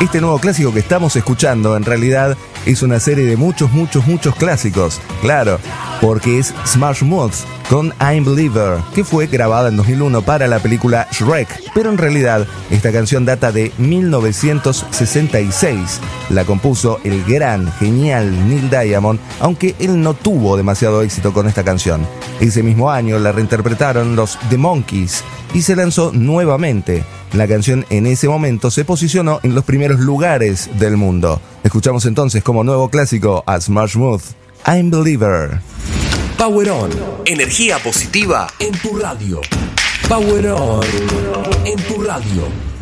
Este nuevo clásico que estamos escuchando en realidad es una serie de muchos clásicos, claro, porque es Smash Mouth con I'm Believer, que fue grabada en 2001 para la película Shrek, pero en realidad esta canción data de 1966. La compuso el gran, genial Neil Diamond, aunque él no tuvo demasiado éxito con esta canción. Ese mismo año la reinterpretaron los The Monkees y se lanzó nuevamente. La canción en ese momento se posicionó en los primeros lugares del mundo. Escuchamos entonces como nuevo clásico a Smash Mouth, I'm Believer. Power On, energía positiva en tu radio. Power On, en tu radio.